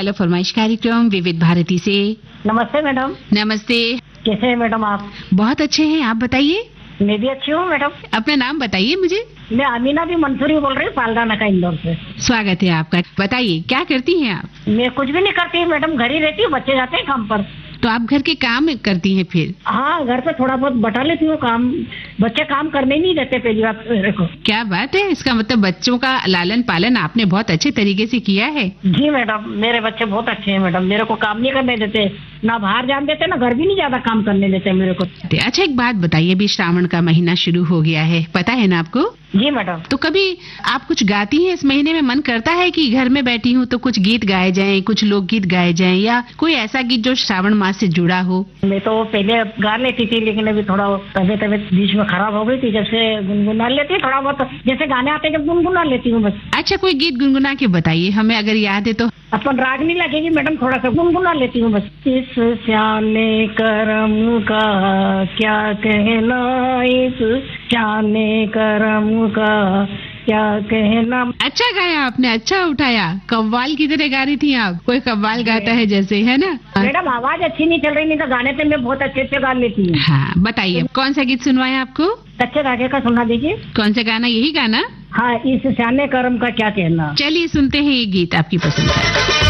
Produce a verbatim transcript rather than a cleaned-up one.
Hello फरमाइश कार्यक्रम विविध भारती से। नमस्ते मैडम। नमस्ते। कैसे हैं मैडम आप? बहुत अच्छे हैं, आप बताइए। मैं भी अच्छी हूँ मैडम। अपना नाम बताइए मुझे। मैं अमीना भी मंसूरी बोल रही हूँ, पालगाना का इंदौर से। स्वागत है आपका। बताइए क्या करती हैं आप? मैं कुछ भी नहीं करती मैडम, घर ही रहती हूँ, बच्चे जाते हैं काम पर। तो आप घर के काम करती हैं फिर? हाँ, घर पे थोड़ा बहुत बटा लेती हूँ काम। बच्चे काम करने ही नहीं देते पहली बात मेरे को। क्या बात है, इसका मतलब बच्चों का लालन पालन आपने बहुत अच्छे तरीके से किया है। जी मैडम, मेरे बच्चे बहुत अच्छे हैं मैडम, मेरे को काम नहीं करने देते, ना बाहर जाने देते, ना घर भी नहीं ज्यादा काम करने देते मेरे को। अच्छा एक बात बताइए, अभी श्रावण का महीना शुरू हो गया है, पता है ना आपको? जी मैडम। तो कभी आप कुछ गाती हैं इस महीने में? मन करता है कि घर में बैठी हूँ तो कुछ गीत गाए जाएं, कुछ लोकगीत गाए जाएं, या कोई ऐसा गीत जो श्रावण मास से जुड़ा हो? मैं तो पहले गा लेती थी, लेकिन अभी थोड़ा तबीयत तबीयत बीच में खराब हो गई थी, जब से गुनगुना लेती थोड़ा बहुत, जैसे गाने आते जब गुनगुना लेती हूँ बस। अच्छा कोई गीत गुनगुना के बताइए हमें, अगर याद है तो। अपन राग नहीं लगेगी मैडम, थोड़ा सा गुनगुना लेती हूँ बस। इस श्याने करम का क्या कहना, इस श्याने करम का क्या कहना। अच्छा गाया आपने, अच्छा उठाया। कव्वाल की तरह गा रही थी आप, कोई कव्वाल गाता है जैसे, है ना? मैडम आवाज अच्छी नहीं चल रही, नहीं तो गाने पे मैं बहुत अच्छे अच्छे गा लेती हूँ। हाँ बताइए, कौन सा गीत सुनवाए आपको? कच्चे धागे का सुना दीजिए। कौन सा गाना? यही गाना? हाँ, इस श्याने करम का क्या कहना। चलिए सुनते हैं ये गीत आपकी पसंद का।